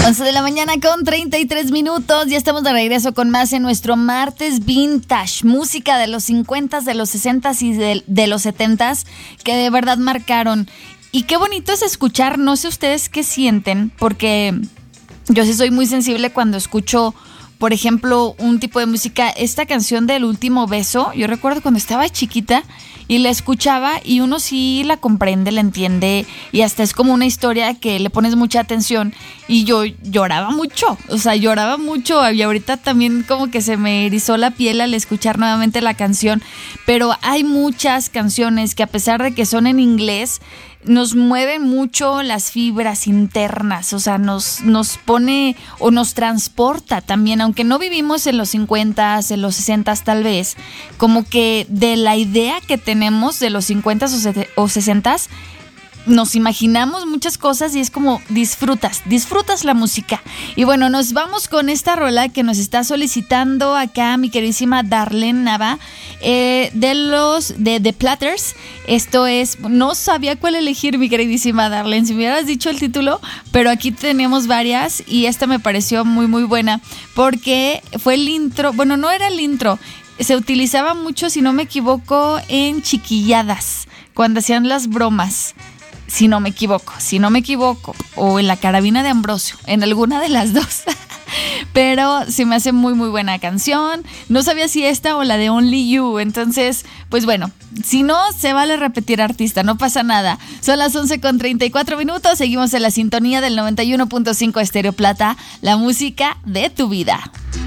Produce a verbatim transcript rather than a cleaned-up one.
once de la mañana con treinta y tres minutos. Ya estamos de regreso con más en nuestro martes vintage. Música de los cincuenta, de los sesenta y de, de los setenta que de verdad marcaron. Y qué bonito es escuchar, no sé ustedes qué sienten, porque yo sí soy muy sensible cuando escucho, por ejemplo, un tipo de música. Esta canción del Último Beso, yo recuerdo cuando estaba chiquita y la escuchaba y uno sí la comprende, la entiende y hasta es como una historia que le pones mucha atención y yo lloraba mucho, o sea, lloraba mucho y ahorita también como que se me erizó la piel al escuchar nuevamente la canción, pero hay muchas canciones que a pesar de que son en inglés, nos mueven mucho las fibras internas, o sea, nos, nos pone o nos transporta también, aunque no vivimos en los cincuenta, en los sesenta tal vez, como que de la idea que tenemos de los cincuenta o sesenta, nos imaginamos muchas cosas y es como disfrutas, disfrutas la música. Y bueno, nos vamos con esta rola que nos está solicitando acá mi queridísima Darlene Nava, eh, de los de The Platters. Esto es, no sabía cuál elegir, mi queridísima Darlene, si me hubieras dicho el título, pero aquí tenemos varias y esta me pareció muy muy buena porque fue el intro, bueno, no era el intro, se utilizaba mucho, si no me equivoco, en Chiquilladas, cuando hacían las bromas. Si no me equivoco, si no me equivoco, o en La Carabina de Ambrosio, en alguna de las dos. Pero se me hace muy muy buena canción. No sabía si esta o la de Only You. Entonces, pues bueno, si no, se vale repetir artista, no pasa nada. Son las once con treinta y cuatro minutos. Seguimos en la sintonía del noventa y uno punto cinco Estéreo Plata, la música de tu vida.